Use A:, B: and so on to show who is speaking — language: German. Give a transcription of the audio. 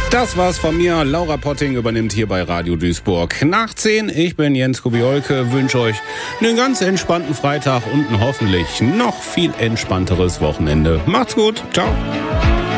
A: Das war's von mir. Laura Potting übernimmt hier bei Radio Duisburg. Nach 10, ich bin Jens Kubiolke, wünsche euch einen ganz entspannten Freitag und ein hoffentlich noch viel entspannteres Wochenende. Macht's gut. Ciao.